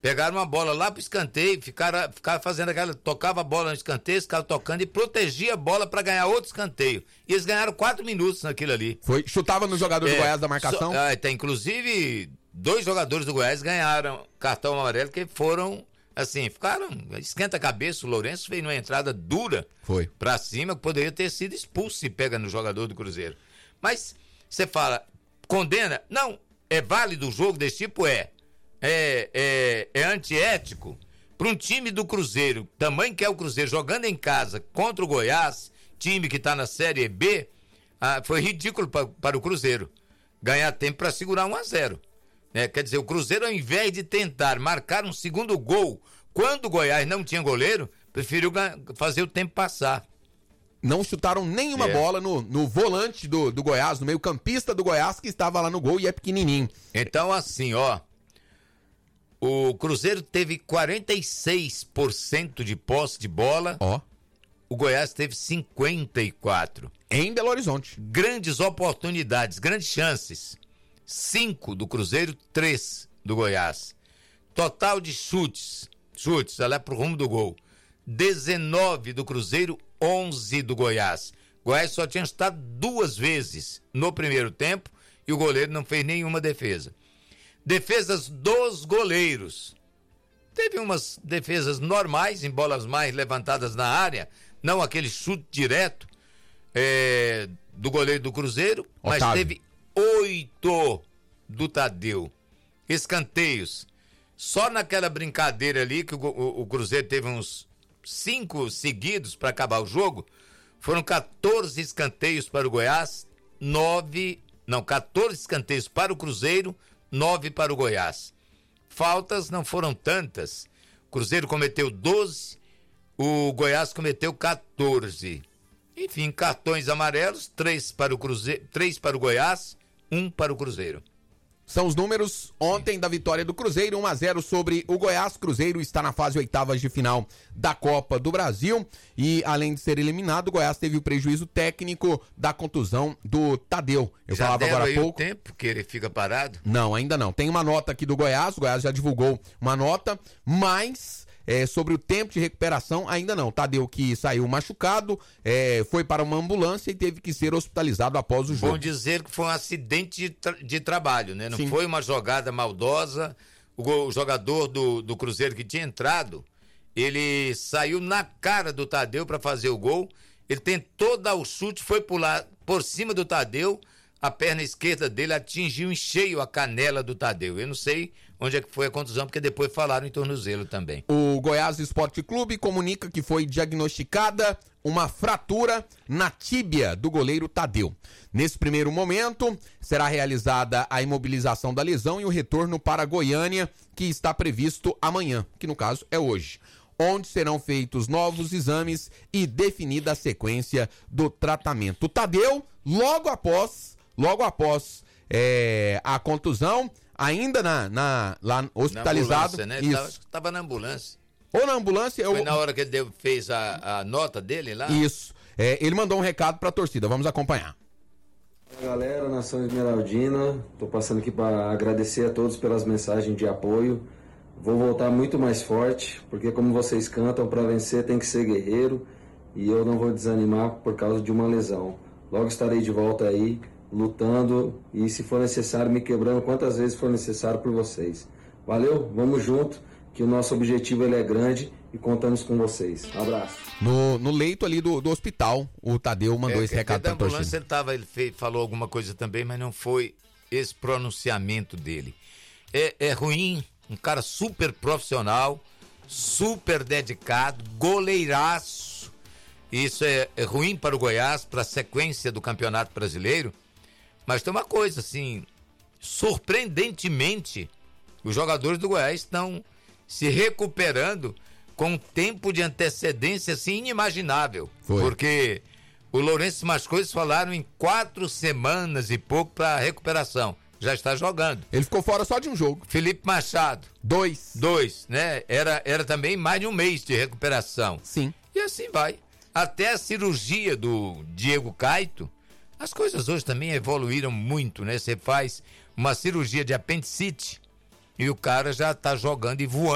Pegaram uma bola lá pro escanteio, ficaram fazendo aquela, tocava a bola no escanteio, ficaram tocando e protegia a bola para ganhar outro escanteio. E eles ganharam 4 minutos naquilo ali. Chutava no jogador do Goiás da marcação? Inclusive, 2 jogadores do Goiás ganharam cartão amarelo, que foram, assim, ficaram, esquenta a cabeça, o Lourenço fez uma entrada dura pra cima, que poderia ter sido expulso se pega no jogador do Cruzeiro. Mas, você fala, condena? Não, é válido o jogo desse tipo? É antiético para um time do Cruzeiro, tamanho que é o Cruzeiro, jogando em casa contra o Goiás, time que está na Série B, foi ridículo para o Cruzeiro ganhar tempo para segurar 1-0. Quer dizer, o Cruzeiro, ao invés de tentar marcar um segundo gol, quando o Goiás não tinha goleiro, preferiu fazer o tempo passar. Não chutaram nenhuma bola no volante do Goiás, no meio campista do Goiás, que estava lá no gol e é pequenininho. Então, assim, o Cruzeiro teve 46% de posse de bola. O Goiás teve 54%. Em Belo Horizonte. Grandes oportunidades, grandes chances. 5 do Cruzeiro, 3 do Goiás. Total de chutes lá pro rumo do gol. 19 do Cruzeiro, 11 do Goiás. Goiás só tinha chutado 2 vezes no primeiro tempo e o goleiro não fez nenhuma defesa. Defesas dos goleiros. Teve umas defesas normais, em bolas mais levantadas na área, não aquele chute direto do goleiro do Cruzeiro, mas teve 8 do Tadeu. Escanteios. Só naquela brincadeira ali, que o Cruzeiro teve uns 5 seguidos para acabar o jogo, foram 14 escanteios para o Goiás, 14 escanteios para o Cruzeiro, 9 para o Goiás. Faltas não foram tantas. O Cruzeiro cometeu 12, o Goiás cometeu 14. Enfim, cartões amarelos, 3 para o Cruzeiro, 3 para o Goiás, 1 para o Cruzeiro. São os números ontem da vitória do Cruzeiro, 1-0 sobre o Goiás. Cruzeiro está na fase oitavas de final da Copa do Brasil e, além de ser eliminado, o Goiás teve o prejuízo técnico da contusão do Tadeu. Eu falava agora há pouco. Já tempo que ele fica parado? Não, ainda não. Tem uma nota aqui do Goiás, o Goiás já divulgou uma nota, mas sobre o tempo de recuperação ainda não. Tadeu, que saiu machucado, foi para uma ambulância e teve que ser hospitalizado após o jogo. Bom dizer que foi um acidente de trabalho, né? Não Sim. Foi uma jogada maldosa. O jogador do Cruzeiro que tinha entrado, ele saiu na cara do Tadeu para fazer o gol. Ele tentou dar o chute, foi pular por cima do Tadeu. A perna esquerda dele atingiu em cheio a canela do Tadeu. Eu não sei onde é que foi a contusão, porque depois falaram em tornozelo também. O Goiás Esporte Clube comunica que foi diagnosticada uma fratura na tíbia do goleiro Tadeu. Nesse primeiro momento, será realizada a imobilização da lesão e o retorno para Goiânia, que está previsto amanhã, que no caso é hoje, onde serão feitos novos exames e definida a sequência do tratamento. O Tadeu, logo após a contusão, ainda lá hospitalizado. Na ambulância, né? Isso. Tava na ambulância. Ou na ambulância... Foi na hora que ele fez a nota dele lá? Isso. Ele mandou um recado pra torcida, vamos acompanhar. Galera, Nação Esmeraldina, tô passando aqui para agradecer a todos pelas mensagens de apoio. Vou voltar muito mais forte, porque como vocês cantam, para vencer tem que ser guerreiro, e eu não vou desanimar por causa de uma lesão. Logo estarei de volta aí, lutando, e se for necessário, me quebrando quantas vezes for necessário por vocês. Valeu, vamos junto, que o nosso objetivo ele é grande e contamos com vocês. Abraço. No leito ali do hospital, o Tadeu mandou esse recado pra torcida. Ele falou alguma coisa também, mas não foi esse pronunciamento dele. É ruim, um cara super profissional, super dedicado, goleiraço. Isso é ruim para o Goiás, para a sequência do Campeonato Brasileiro. Mas tem uma coisa, assim, surpreendentemente, os jogadores do Goiás estão se recuperando com um tempo de antecedência, assim, inimaginável. Foi. Porque o Lourenço machucou, eles falaram em 4 semanas e pouco para recuperação. Já está jogando. Ele ficou fora só de um jogo. Felipe Machado. 2, né? Era também mais de um mês de recuperação. Sim. E assim vai. Até a cirurgia do Diego Caito, as coisas hoje também evoluíram muito, né? Você faz uma cirurgia de apendicite e o cara já está jogando e voando.